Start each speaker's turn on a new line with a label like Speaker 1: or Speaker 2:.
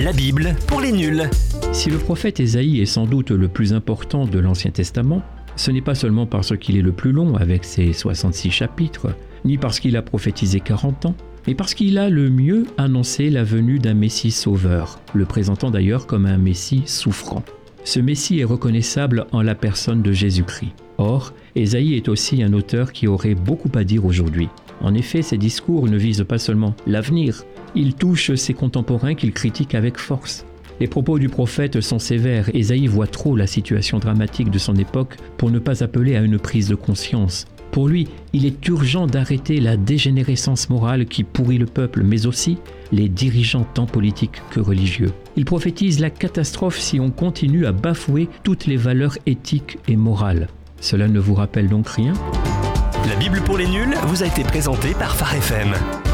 Speaker 1: La Bible pour les nuls.
Speaker 2: Si le prophète Ésaïe est sans doute le plus important de l'Ancien Testament, ce n'est pas seulement parce qu'il est le plus long avec ses 66 chapitres, ni parce qu'il a prophétisé 40 ans, mais parce qu'il a le mieux annoncé la venue d'un Messie sauveur, le présentant d'ailleurs comme un Messie souffrant. Ce Messie est reconnaissable en la personne de Jésus-Christ. Or, Ésaïe est aussi un auteur qui aurait beaucoup à dire aujourd'hui. En effet, ses discours ne visent pas seulement l'avenir, ils touchent ses contemporains qu'il critique avec force. Les propos du prophète sont sévères. Ésaïe voit trop la situation dramatique de son époque pour ne pas appeler à une prise de conscience. Pour lui, il est urgent d'arrêter la dégénérescence morale qui pourrit le peuple, mais aussi les dirigeants tant politiques que religieux. Il prophétise la catastrophe si on continue à bafouer toutes les valeurs éthiques et morales. Cela ne vous rappelle donc rien ?
Speaker 1: La Bible pour les nuls vous a été présentée par Phare FM.